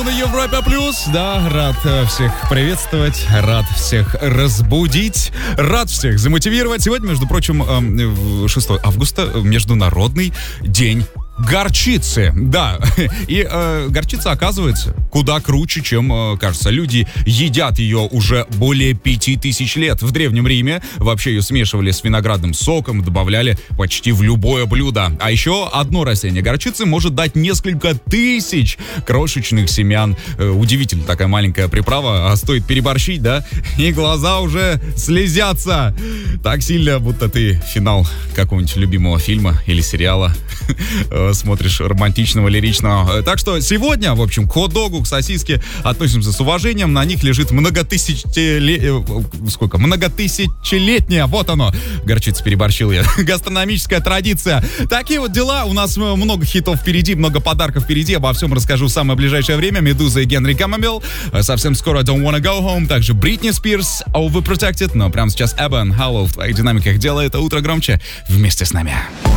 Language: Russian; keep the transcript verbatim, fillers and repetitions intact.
На Европе Плюс, да, рад всех приветствовать, рад всех разбудить, рад всех замотивировать. Сегодня, между прочим, шестого августа, Международный день горчицы, да, и э, горчица, оказывается, куда круче, чем э, кажется. Люди едят ее уже более пяти тысяч лет. В Древнем Риме вообще ее смешивали с виноградным соком, добавляли почти в любое блюдо. А еще одно растение горчицы может дать несколько тысяч крошечных семян. Э, удивительно, такая маленькая приправа, а стоит переборщить, да, и глаза уже слезятся. Так сильно, будто ты финал какого-нибудь любимого фильма или сериала смотришь, романтичного, лиричного. Так что сегодня, в общем, к хот-догу, к сосиске относимся с уважением. На них лежит многотысячеле... Сколько? Многотысячелетняя, вот оно, горчица переборщил я, гастрономическая традиция. Такие вот дела. У нас много хитов впереди, много подарков впереди. Обо всем расскажу в самое ближайшее время. Медуза и Генри Камамел. Совсем скоро Don't Wanna Go Home. Также Бритни Спирс, Overprotected. Но прямо сейчас Эбон, Hello в твоих динамиках делает утро громче. Вместе с нами.